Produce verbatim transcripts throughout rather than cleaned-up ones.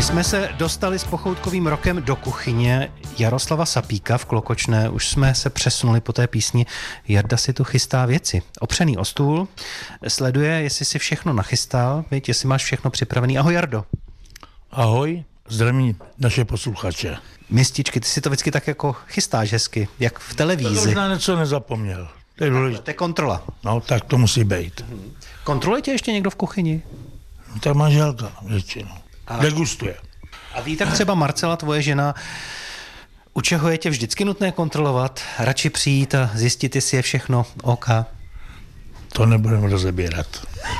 jsme se dostali s pochoutkovým rokem do kuchyně Jaroslava Sapíka v Klokočné. Už jsme se přesunuli po té písni. Jarda si tu chystá věci. Opřený o stůl, sleduje, jestli si všechno nachystal, víš, jestli máš všechno připravený. Ahoj, Jardo. Ahoj, zdravím naše posluchače. Mističky, ty si to vždycky tak jako chystáš hezky, jak v televizi. To možná něco nezapomněl. To je důležité. To je kontrola. No, tak to musí být. Kontroluje tě ještě někdo v kuchyni? No, tak manželka většinou. A... degustuje. A ví tak třeba Marcela, tvoje žena, u čeho je tě vždycky nutné kontrolovat? Radši přijít a zjistit, jestli je všechno OK? To nebudeme rozebírat.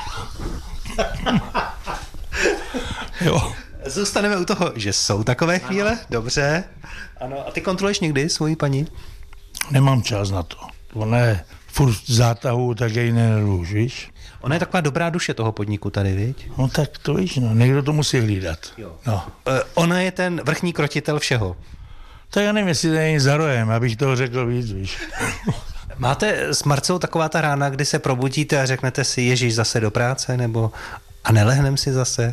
Jo. Zůstaneme u toho, že jsou takové chvíle, ano. Dobře. Ano, a ty kontroluješ někdy svoji paní? Nemám čas na to. Ona je furt v zátahu, tak jej nerůž, víš? Ona je taková dobrá duše toho podniku tady, viď? No tak to víš, no, někdo to musí hlídat. Jo. No. E, ona je ten vrchní krotitel všeho. Tak já nevím, jestli to je za rohem, abych toho řekl víc, víš. Máte s Marcelou taková ta rána, kdy se probudíte a řeknete si, Ježíš, zase do práce, nebo a nelehnem si zase?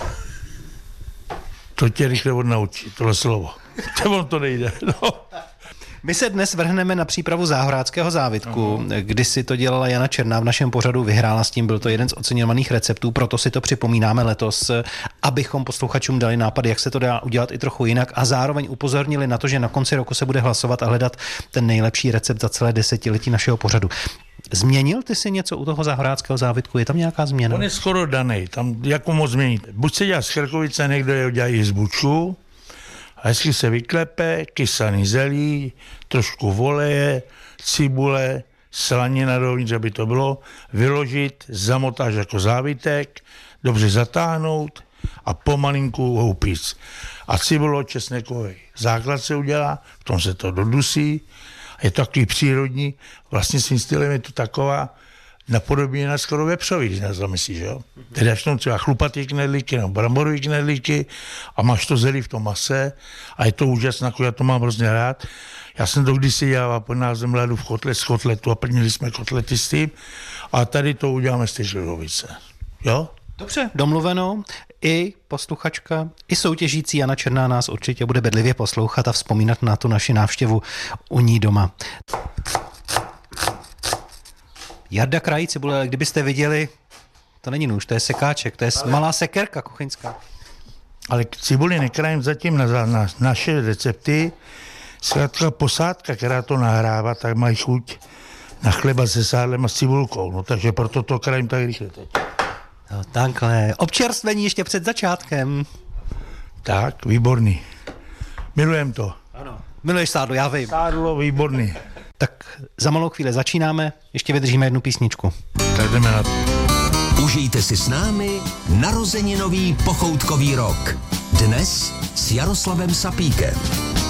To tě rychle odnaučí, tohle slovo. To on to nejde, no. My se dnes vrhneme na přípravu záhorádského závitku, uh-huh. Kdy si to dělala Jana Černá v našem pořadu, vyhrála s tím, byl to jeden z oceňovaných receptů, proto si to připomínáme letos, abychom posluchačům dali nápady, jak se to dá udělat i trochu jinak a zároveň upozornili na to, že na konci roku se bude hlasovat a hledat ten nejlepší recept za celé desetiletí našeho pořadu. Změnil ty si něco u toho záhorádského závitku? Je tam nějaká změna? On je skoro daný, tam jako moc změníte. Buď se dělá z chrkovice, někdo je dělá z bučů, a hezky se vyklepe, kysaný zelí, trošku voleje, cibule, slanina dovnitř, aby to bylo, vyložit, zamotáš jako závitek, dobře zatáhnout a pomalinku ho upíct. A cibulo česnekový základ se udělá, v tom se to dodusí, je to takový přírodní, vlastně svým stylem je to taková napodobněná skoro vepřový, když nás zamyslíš, jo? Tedy až tam třeba chlupatý knedlíky nebo bramborový knedlíky a máš to zelí v tom mase a je to úžasné, já to mám hrozně rád. Já jsem to kdysi dělal pod názvem Ladu v kotlet z kotletu a plnili jsme kotlety s tím a tady to uděláme z té žlidovice, jo? Dobře, domluveno. I posluchačka, i soutěžící Jana Černá nás určitě bude bedlivě poslouchat a vzpomínat na tu naši návštěvu u ní doma. Jarda krají cibule, ale kdybyste viděli, to není nůž, to je sekáček, to je ale... malá sekerka kuchyňská. Ale cibuli nekrajím zatím na, na naše recepty. Zkrátka posádka, která to nahrává, tak mají chuť na chleba se sádlem a s cibulkou. No takže proto to krajím tak rychle teď. No takhle, občerstvení ještě před začátkem. Tak, výborný. Milujem to. Ano, miluješ sádlo, já vím. Sádlo, výborný. Tak za malou chvíli začínáme, ještě vydržíme jednu písničku. Tak jdeme na to. Užijte si s námi narozeninový pochoutkový rok. Dnes s Jaroslavem Sapíkem.